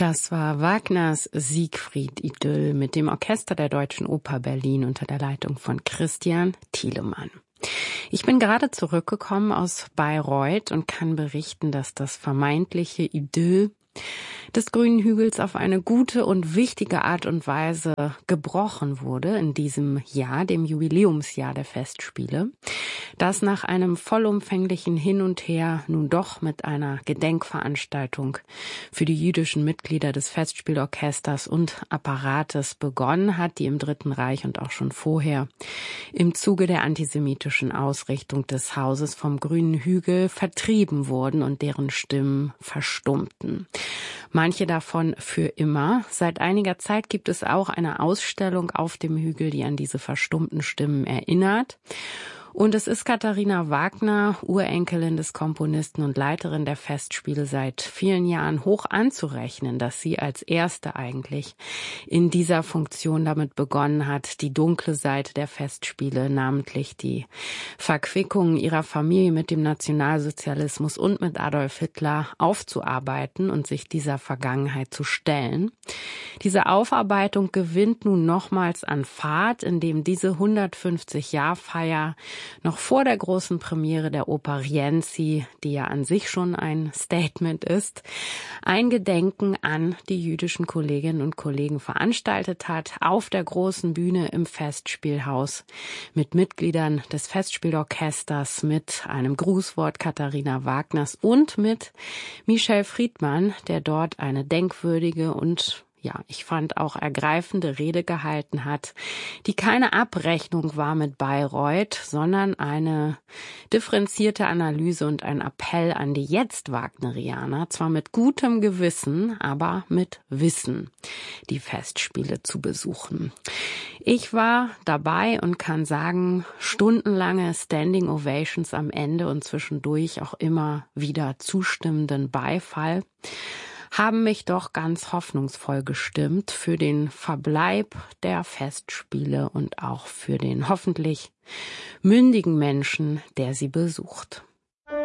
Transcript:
Das war Wagners Siegfried-Idyll mit dem Orchester der Deutschen Oper Berlin unter der Leitung von Christian Thielemann. Ich bin gerade zurückgekommen aus Bayreuth und kann berichten, dass das vermeintliche Idyll des Grünen Hügels auf eine gute und wichtige Art und Weise gebrochen wurde in diesem Jahr, dem Jubiläumsjahr der Festspiele, das nach einem vollumfänglichen Hin und Her nun doch mit einer Gedenkveranstaltung für die jüdischen Mitglieder des Festspielorchesters und Apparates begonnen hat, die im Dritten Reich und auch schon vorher im Zuge der antisemitischen Ausrichtung des Hauses vom Grünen Hügel vertrieben wurden und deren Stimmen verstummten. Manche davon für immer. Seit einiger Zeit gibt es auch eine Ausstellung auf dem Hügel, die an diese verstummten Stimmen erinnert. Und es ist Katharina Wagner, Urenkelin des Komponisten und Leiterin der Festspiele, seit vielen Jahren hoch anzurechnen, dass sie als erste eigentlich in dieser Funktion damit begonnen hat, die dunkle Seite der Festspiele, namentlich die Verquickungen ihrer Familie mit dem Nationalsozialismus und mit Adolf Hitler aufzuarbeiten und sich dieser Vergangenheit zu stellen. Diese Aufarbeitung gewinnt nun nochmals an Fahrt, indem diese 150-Jahr-Feier noch vor der großen Premiere der Oper Rienzi, die ja an sich schon ein Statement ist, ein Gedenken an die jüdischen Kolleginnen und Kollegen veranstaltet hat, auf der großen Bühne im Festspielhaus mit Mitgliedern des Festspielorchesters, mit einem Grußwort Katharina Wagners und mit Michel Friedmann, der dort eine denkwürdige und ich fand auch ergreifende Rede gehalten hat, die keine Abrechnung war mit Bayreuth, sondern eine differenzierte Analyse und ein Appell an die Jetzt-Wagnerianer, zwar mit gutem Gewissen, aber mit Wissen, die Festspiele zu besuchen. Ich war dabei und kann sagen, stundenlange Standing Ovations am Ende und zwischendurch auch immer wieder zustimmenden Beifall haben mich doch ganz hoffnungsvoll gestimmt für den Verbleib der Festspiele und auch für den hoffentlich mündigen Menschen, der sie besucht.